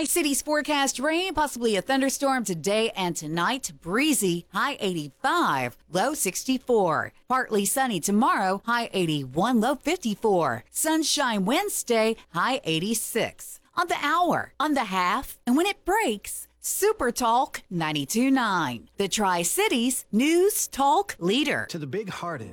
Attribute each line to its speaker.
Speaker 1: Tri-Cities forecast rain, possibly a thunderstorm today and tonight. Breezy, high 85, low 64. Partly sunny tomorrow, high 81, low 54. Sunshine Wednesday, high 86. On the hour, on the half, and when it breaks, Super Talk 92.9. The Tri-Cities News Talk Leader.
Speaker 2: To the big-hearted